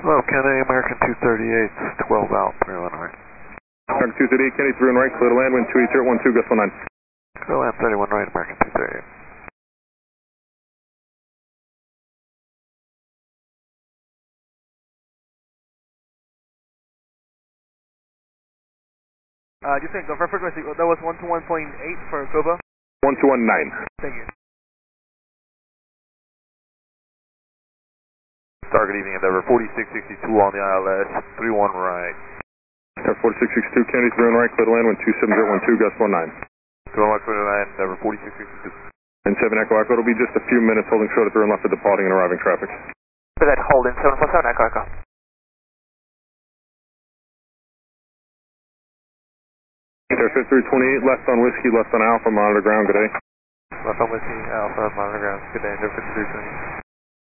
Hello, Kennedy, American 238, 12 out, 3 right. American 238, Kennedy, 3 right, clear to land, wind 28012, gust 19. Clear land, 31 right, American 238. Just saying, confirm frequency, that was 121.8 for Kobo? 1219. Thank you. Target evening Endeavor 4662 on the ILS, 31 right. Air 4662, Kennedy, 3 right, clear to land, wind 27012, gust 19. 31 right, clear to land, Endeavor 4662. And 7 Echo Echo, it'll be just a few minutes holding short at the left for departing and arriving traffic. For that hold in 747 Echo Echo. Air 5328, left on Whiskey, left on Alpha, monitor ground, good day. Left on Whiskey, Alpha, monitor ground, good day, Endeavor 5328.